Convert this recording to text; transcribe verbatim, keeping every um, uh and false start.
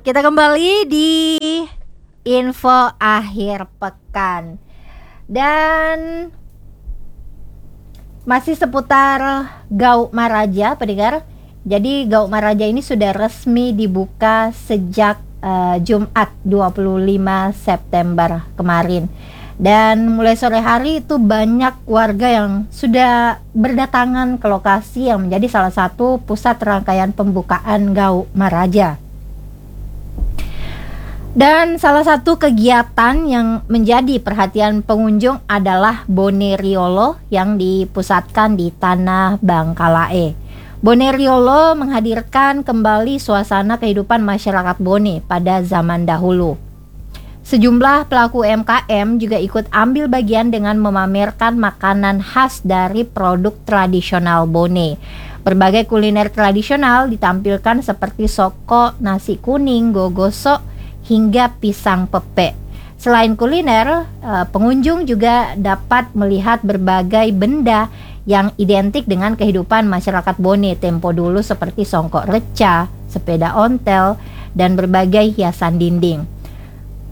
kita kembali di info akhir pekan dan masih seputar Gau Maraja, pendengar. Jadi Gau Maraja ini sudah resmi dibuka sejak uh, Jumat dua puluh lima September kemarin. Dan mulai sore hari itu banyak warga yang sudah berdatangan ke lokasi yang menjadi salah satu pusat rangkaian pembukaan Gau Maraja. Dan salah satu kegiatan yang menjadi perhatian pengunjung adalah Bone Riolo yang dipusatkan di Tanah Bangkalae. Bone Riolo menghadirkan kembali suasana kehidupan masyarakat Bone pada zaman dahulu. Sejumlah pelaku U M K M juga ikut ambil bagian dengan memamerkan makanan khas dari produk tradisional Bone. Berbagai kuliner tradisional ditampilkan seperti soko, nasi kuning, gogoso, hingga pisang pepe. Selain kuliner, pengunjung juga dapat melihat berbagai benda yang identik dengan kehidupan masyarakat Bone tempo dulu seperti songkok reca, sepeda ontel, dan berbagai hiasan dinding.